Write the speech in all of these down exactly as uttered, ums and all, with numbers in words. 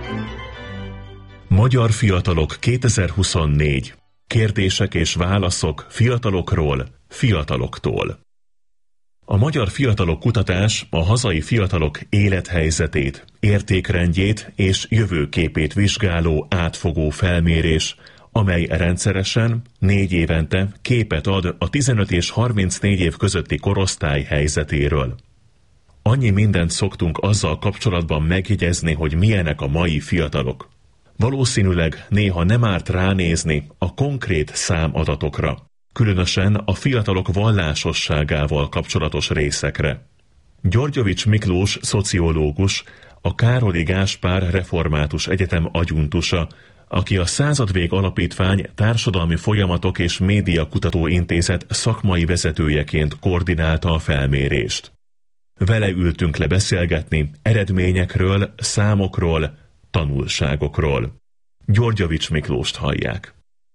Magyar fiatalok kétezer-huszonnégy. Kérdések és válaszok fiatalokról, fiataloktól. A Magyar Fiatalok Kutatás a hazai fiatalok élethelyzetét, értékrendjét és jövőképét vizsgáló átfogó felmérés, amely rendszeresen, négy évente képet ad a tizenöt és harmincnégy év közötti korosztály helyzetéről. Annyi mindent szoktunk azzal kapcsolatban megjegyezni, hogy milyenek a mai fiatalok. Valószínűleg néha nem árt ránézni a konkrét számadatokra, különösen a fiatalok vallásosságával kapcsolatos részekre. Györgyevics Miklós szociológus, a Károli Gáspár Református Egyetem adjunktusa, aki a Századvég Alapítvány Társadalmi Folyamatok és Médiakutató Intézet szakmai vezetőjeként koordinálta a felmérést. Vele ültünk le beszélgetni eredményekről, számokról, tanulságokról. Györgyevics Miklóst hallják.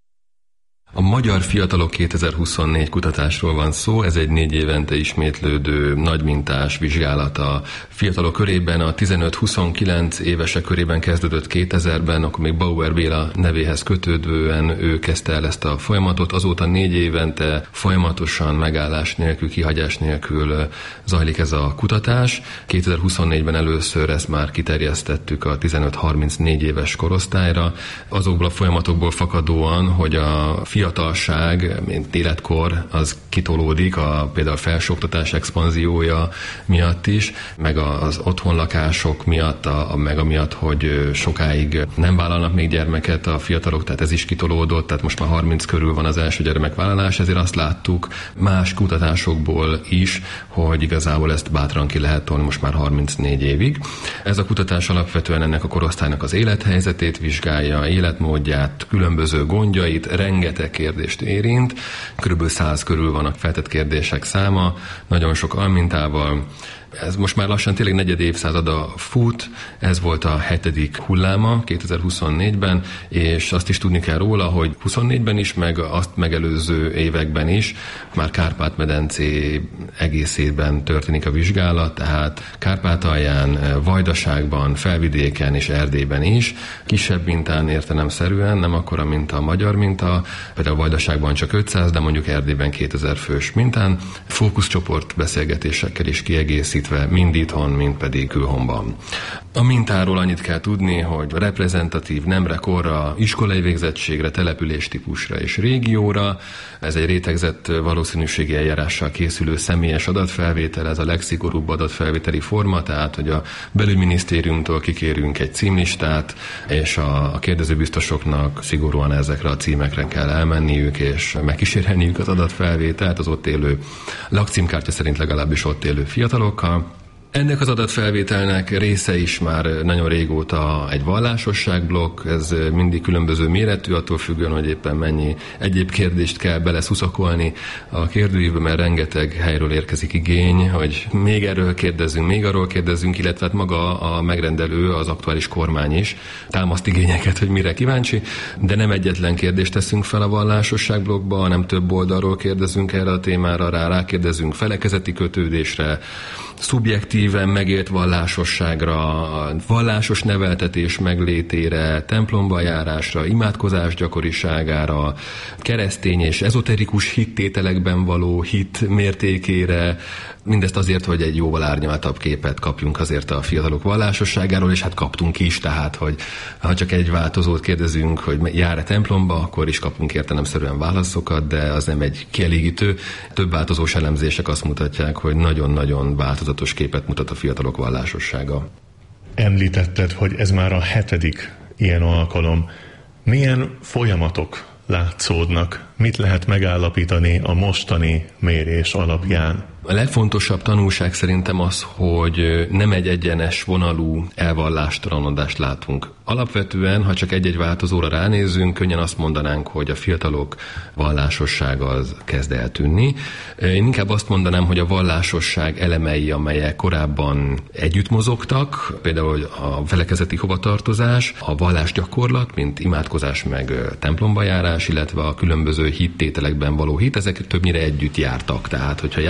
A Magyar Fiatalok kétezer-huszonnégy kutatásról van szó, ez egy négy évente ismétlődő nagymintás vizsgálata. Fiatalok körében, a tizenöt-huszonkilenc évesek körében kezdődött kétezerben, akkor még Bauer Béla nevéhez kötődően ő kezdte el ezt a folyamatot. Azóta négy évente folyamatosan megállás nélkül, kihagyás nélkül zajlik ez a kutatás. kétezer-huszonnégyben először ezt már kiterjesztettük a tizenöt-harmincnégy éves korosztályra. Azokból a folyamatokból fakadóan, hogy a fiatalság, mint életkor, az kitolódik a például felsőoktatás expanziója miatt is, meg az otthonlakások miatt, a, meg amiatt, hogy sokáig nem vállalnak még gyermeket a fiatalok, tehát ez is kitolódott, tehát most már harminc körül van az első gyermekvállalás, ezért azt láttuk más kutatásokból is, hogy igazából ezt bátran ki lehet tolni most már harmincnégy évig. Ez a kutatás alapvetően ennek a korosztálynak az élethelyzetét vizsgálja, életmódját, különböző gondjait, rengeteg kérdést érint. Körülbelül száz körül van a feltett kérdések száma, nagyon sok almintával. Ez most már lassan tényleg negyed évszázada fut, ez volt a hetedik hulláma kétezer-huszonnégyben, és azt is tudni kell róla, hogy huszonnégyben is, meg azt megelőző években is már Kárpát-medencé egészében történik a vizsgálat, tehát Kárpátalján, Vajdaságban, Felvidéken és Erdélyben is, kisebb mintán értelemszerűen, nem akkora, mint a magyar minta, például Vajdaságban csak ötszáz, de mondjuk Erdélyben kétezer fős mintán, fókuszcsoport beszélgetésekkel is kiegészít, mind itthon, mind pedig külhonban. A mintáról annyit kell tudni, hogy reprezentatív nemre, korra, iskolai végzettségre, településtípusra és régióra. Ez egy rétegzett valószínűségi eljárással készülő személyes adatfelvétel, ez a legszigorúbb adatfelvételi forma, tehát hogy a belügyminisztériumtól kikérünk egy címlistát, és a, a kérdezőbiztosoknak szigorúan ezekre a címekre kell elmenniük, és megkísérelniük az adatfelvételt az ott élő, lakcímkártya szerint legalábbis ott élő fiatalokkal. Ennek az adatfelvételnek része is már nagyon régóta egy vallásosságblokk, ez mindig különböző méretű, attól függően, hogy éppen mennyi egyéb kérdést kell beleszuszakolni a kérdőívbe, mert rengeteg helyről érkezik igény, hogy még erről kérdezzünk, még arról kérdezzünk, illetve hát maga a megrendelő, az aktuális kormány is támaszt igényeket, hogy mire kíváncsi, de nem egyetlen kérdést teszünk fel a vallásosságblokkba, hanem több oldalról kérdezünk erre a témára, rá rákérdezünk felekezeti kötődésre, szubjektíven megélt vallásosságra, vallásos neveltetés meglétére, templomba járásra, imádkozás gyakoriságára, keresztény és ezoterikus hittételekben való hit mértékére, mindezt azért, hogy egy jóval árnyaltabb képet kapjunk azért a fiatalok vallásosságáról, és hát kaptunk is, tehát, hogy ha csak egy változót kérdezünk, hogy jár-e templomba, akkor is kapunk értelemszerűen válaszokat, de az nem egy kielégítő. Több változós elemzések azt mutatják, hogy nagyon-nagyon változatos képet mutat a fiatalok vallásossága. Említetted, hogy ez már a hetedik ilyen alkalom. Milyen folyamatok látszódnak? Mit lehet megállapítani a mostani mérés alapján? A legfontosabb tanulság szerintem az, hogy nem egy egyenes vonalú elvallástalanodás látunk. Alapvetően, ha csak egy-egy változóra ránézzünk, könnyen azt mondanánk, hogy a fiatalok vallásossága az kezd eltűnni. Én inkább azt mondanám, hogy a vallásosság elemei, amelyek korábban együtt mozogtak, például a felekezeti hovatartozás, a vallásgyakorlat, mint imádkozás meg templomba járás, illetve a különböző hittételekben való hit, ezek többnyire együtt jártak. Tehát, hogyha járok templomba,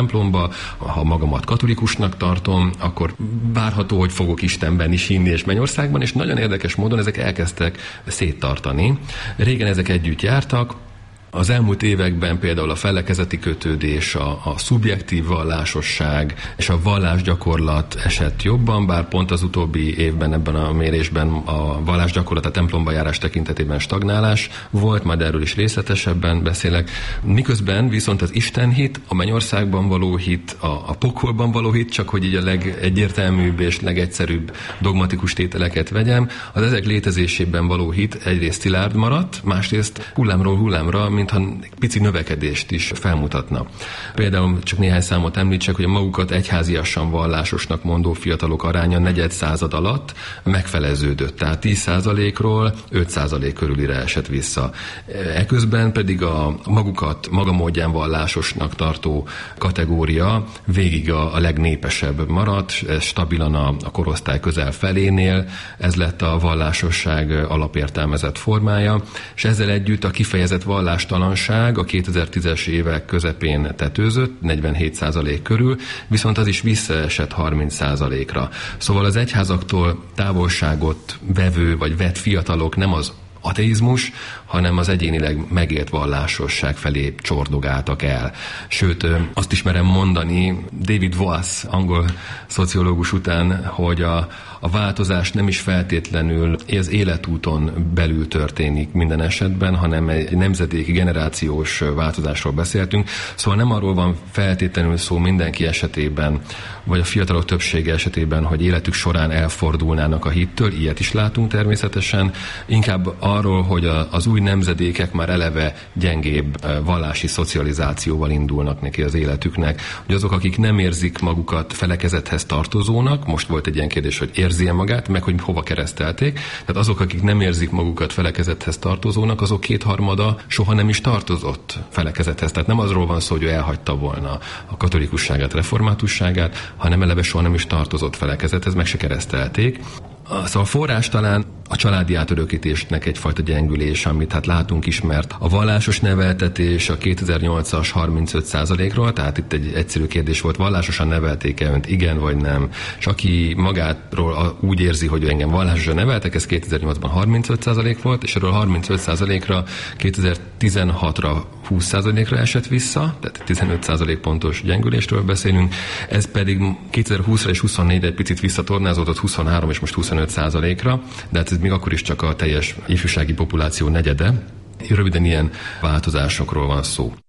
templomba, ha magamat katolikusnak tartom, akkor várható, hogy fogok Istenben is hinni és Mennyországban, és nagyon érdekes módon ezek elkezdtek széttartani. Régen ezek együtt jártak. Az elmúlt években például a felekezeti kötődés, a, a szubjektív vallásosság és a vallásgyakorlat esett jobban, bár pont az utóbbi évben ebben a mérésben a vallásgyakorlat, a templomba járás tekintetében stagnálás volt, majd erről is részletesebben beszélek. Miközben viszont az istenhit, a Mennyországban való hit, a, a pokolban való hit, csak hogy így a legegyértelműbb és legegyszerűbb dogmatikus tételeket vegyem, az ezek létezésében való hit egyrészt szilárd maradt, másrészt hullámról hullámra, mintha pici növekedést is felmutatna. Például csak néhány számot említsek, hogy a magukat egyháziasan vallásosnak mondó fiatalok aránya negyed század alatt megfeleződött, tehát tíz százalékról öt százalék körülire esett vissza. Eközben pedig a magukat maga módján vallásosnak tartó kategória végig a, a legnépesebb maradt, ez stabilan a, a korosztály közel felénél, ez lett a vallásosság alapértelmezett formája, és ezzel együtt a kifejezett vallást a kétezer-tízes évek közepén tetőzött, negyvenhét százalék körül, viszont az is visszaesett harminc százalékra. Szóval az egyházaktól távolságot vevő vagy vett fiatalok nem az ateizmus, hanem az egyénileg megélt vallásosság felé csordogáltak el. Sőt, azt is merem mondani, David Wallace, angol szociológus után, hogy a, a változás nem is feltétlenül az életúton belül történik minden esetben, hanem egy nemzedéki, generációs változásról beszéltünk. Szóval nem arról van feltétlenül szó mindenki esetében, vagy a fiatalok többsége esetében, hogy életük során elfordulnának a hittől, ilyet is látunk természetesen, inkább arról, hogy a, az új nemzedékek már eleve gyengébb vallási szocializációval indulnak neki az életüknek. Hogy azok, akik nem érzik magukat felekezethez tartozónak, most volt egy ilyen kérdés, hogy érzi-e magát, meg hogy hova keresztelték, tehát azok, akik nem érzik magukat felekezethez tartozónak, azok kétharmada soha nem is tartozott felekezethez. Tehát nem azról van szó, hogy ő elhagyta volna a katolikusságát, reformátusságát, hanem eleve soha nem is tartozott felekezethez, meg se keresztelték. Szóval a forrás talán a családi átörökítésnek egyfajta gyengülés, amit hát látunk is, mert a vallásos neveltetés a kétezer-nyolcas harmincöt százalékról, tehát itt egy egyszerű kérdés volt, vallásosan nevelték-e önt, igen vagy nem, és aki magátról úgy érzi, hogy engem vallásosan neveltek, ez kétezer-nyolcban harmincöt százalék volt, és erről harmincöt százalékra kétezer-tizenhatra húsz százalékra esett vissza, tehát tizenöt százalék pontos gyengülésről beszélünk, ez pedig kétezer-húszra és huszonnégyre egy picit visszatornázódott huszonhárom és most huszonöt százalékra, de hát ez még akkor is csak a teljes ifjúsági populáció negyede. Röviden ilyen változásokról van szó.